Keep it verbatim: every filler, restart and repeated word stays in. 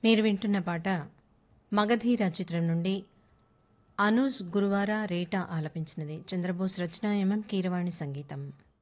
మీరు వింటున్న పాట 'మగధీర' చిత్రం నుండి అనూజ్ గురువార రేటా ఆలపించినది. చంద్రబోస్ రచన, ఎంఎం కీరవాణి సంగీతం.